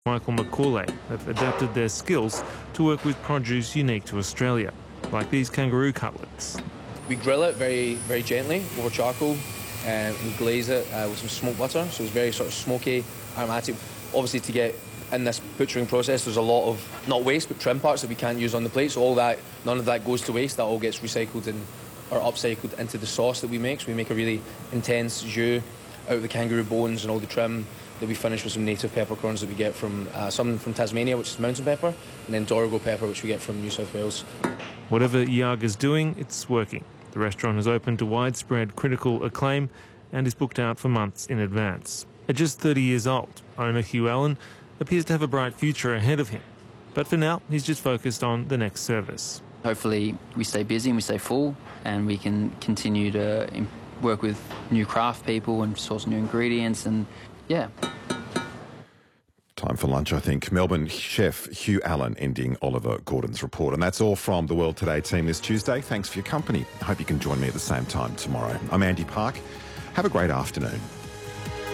Michael McCauley have adapted their skills to work with produce unique to Australia, like these kangaroo cutlets. We grill it very, very gently over charcoal and glaze it with some smoked butter, so it's very sort of smoky, aromatic. Obviously, to get in this butchering process, there's a lot of, not waste, but trim parts that we can't use on the plate, so all that, none of that goes to waste, that all gets recycled or upcycled into the sauce that we make. So we make a really intense jus out of the kangaroo bones and all the trim that we finish with some native peppercorns that we get from, some from Tasmania, which is mountain pepper, and then Dorrigo pepper, which we get from New South Wales. Whatever Yaga's doing, it's working. The restaurant has opened to widespread critical acclaim and is booked out for months in advance. At just 30 years old, owner Hugh Allen appears to have a bright future ahead of him. But for now, he's just focused on the next service. Hopefully we stay busy and we stay full and we can continue to work with new craft people and source new ingredients and, yeah. Time for lunch, I think. Melbourne chef Hugh Allen ending Oliver Gordon's report. And that's all from the World Today team this Tuesday. Thanks for your company. I hope you can join me at the same time tomorrow. I'm Andy Park. Have a great afternoon.